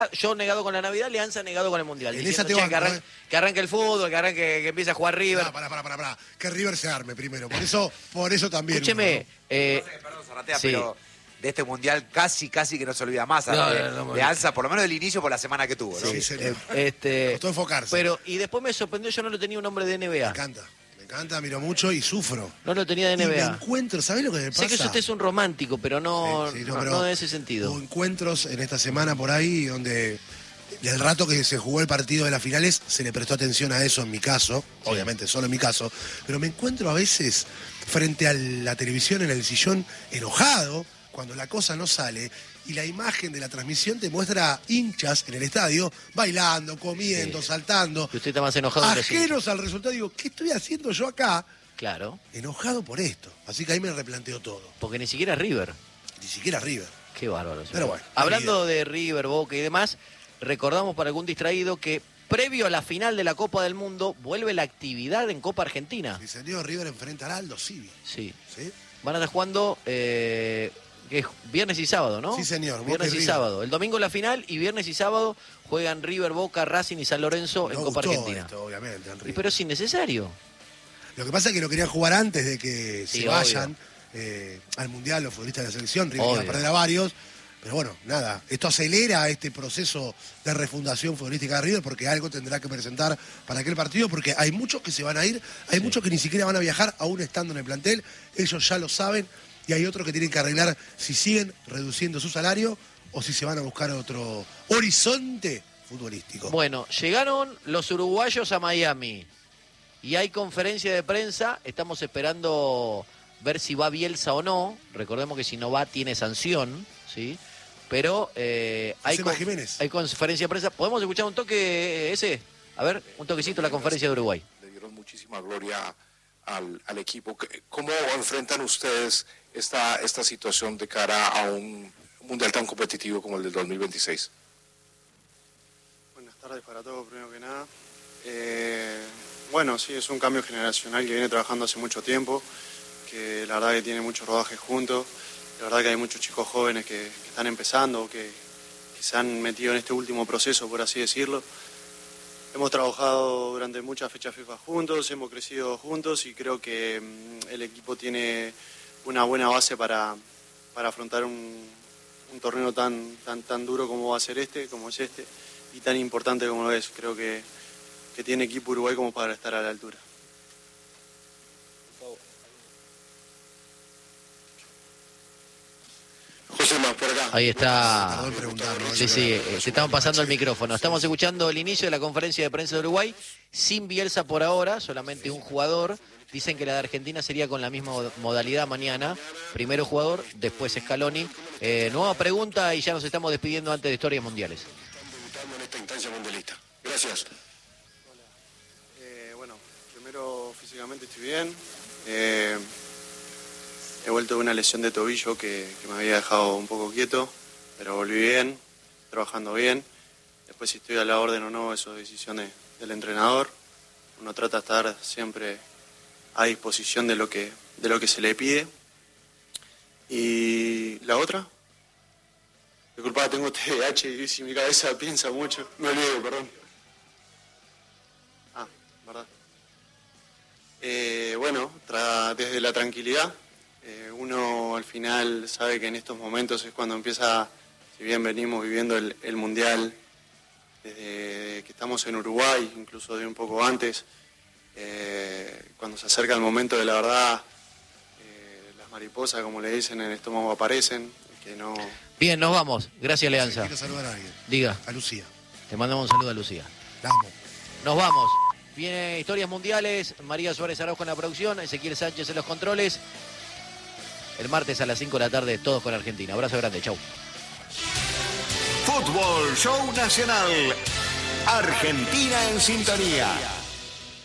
Yo negado con la Navidad, Alianza negado con el Mundial. En Diciendo, esa te che, banco, que arranque el fútbol, que empiece a jugar River. No, pará. Que River se arme primero. Por eso también. Escúcheme. Perdón, Zaratea, sí. pero de este Mundial casi que no se olvida más. De Alza, por lo menos del inicio, por la semana que tuvo, ¿no? Sí, señor. Costó enfocarse. Pero, y después me sorprendió, yo no lo tenía un hombre de NBA. Me encanta, miro mucho y sufro. No lo tenía de NBA. Y me encuentro, ¿sabés lo que me pasa? Sé que usted es un romántico, pero no en ese sentido. Hubo encuentros en esta semana por ahí donde el rato que se jugó el partido de las finales se le prestó atención a eso en mi caso, obviamente solo en mi caso, pero me encuentro a veces frente a la televisión en el sillón enojado cuando la cosa no sale y la imagen de la transmisión te muestra hinchas en el estadio bailando, comiendo, saltando. Y usted está más enojado. Ajenos al resultado, digo, ¿qué estoy haciendo yo acá? Claro. Enojado por esto. Así que ahí me replanteo todo. Porque ni siquiera River. Ni siquiera River. Qué bárbaro. Pero bueno. Hablando de River, Boca y demás, recordamos para algún distraído que previo a la final de la Copa del Mundo vuelve la actividad en Copa Argentina. Sí, señor, River enfrenta al Aldo Civi. Sí. ¿Sí? Van a estar jugando que es viernes y sábado, ¿no? Sí, señor. Viernes y sábado. El domingo la final y viernes y sábado juegan River, Boca, Racing y San Lorenzo en Copa Argentina. Esto, obviamente, pero es innecesario. Lo que pasa es que lo querían jugar antes de que Sí, se vayan al Mundial los futbolistas de la selección. River iba a perder a varios. Pero bueno, nada, esto acelera este proceso de refundación futbolística de River porque algo tendrá que presentar para aquel partido, porque hay muchos que se van a ir, hay muchos que ni siquiera van a viajar aún estando en el plantel, ellos ya lo saben, y hay otros que tienen que arreglar si siguen reduciendo su salario o si se van a buscar otro horizonte futbolístico. Bueno, llegaron los uruguayos a Miami y hay conferencia de prensa, estamos esperando ver si va Bielsa o no, recordemos que si no va tiene sanción, ¿sí? Pero hay conferencia de prensa. ¿Podemos escuchar un toque ese? A ver, un toquecito la conferencia de Uruguay. Le dieron muchísima gloria al equipo. ¿Cómo enfrentan ustedes esta situación de cara a un mundial tan competitivo como el del 2026? Buenas tardes para todos, primero que nada. Bueno, sí, es un cambio generacional que viene trabajando hace mucho tiempo, que la verdad que tiene mucho rodaje juntos. La verdad que hay muchos chicos jóvenes que están empezando, que se han metido en este último proceso, por así decirlo. Hemos trabajado durante muchas fechas FIFA juntos, hemos crecido juntos y creo que el equipo tiene una buena base para afrontar un torneo tan duro como va a ser como es este, y tan importante como lo es. Creo que tiene equipo Uruguay como para estar a la altura. Ahí está. Sí, se estamos pasando el micrófono. Estamos escuchando el inicio de la conferencia de prensa de Uruguay, sin Bielsa por ahora, solamente un jugador. Dicen que la de Argentina sería con la misma modalidad mañana. Primero jugador, después Scaloni. Nueva pregunta y ya nos estamos despidiendo antes de Historias Mundiales. En esta instancia mundialista. Gracias. Hola. Bueno, primero físicamente estoy bien. He vuelto de una lesión de tobillo que me había dejado un poco quieto, pero volví bien, trabajando bien. Después si estoy a la orden o no, eso es decisión del entrenador. Uno trata de estar siempre a disposición de lo que se le pide. Y la otra, disculpa, tengo TDAH y si mi cabeza piensa mucho, me olvido, perdón. ¿Verdad? Bueno, desde la tranquilidad. Uno al final sabe que en estos momentos es cuando empieza, si bien venimos viviendo el Mundial desde que estamos en Uruguay, incluso de un poco antes, cuando se acerca el momento de la verdad, las mariposas, como le dicen, en el estómago aparecen, que no... Bien, nos vamos. Gracias, Alianza. Quiero saludar a alguien. Diga. A Lucía. Te mandamos un saludo a Lucía. La amo. Nos vamos. Viene Historias Mundiales, María Suárez Araujo en la producción, Ezequiel Sánchez en los controles. El martes a las 5 de la tarde, todos con Argentina. Abrazo grande, chau. Fútbol Show Nacional. Argentina en sintonía.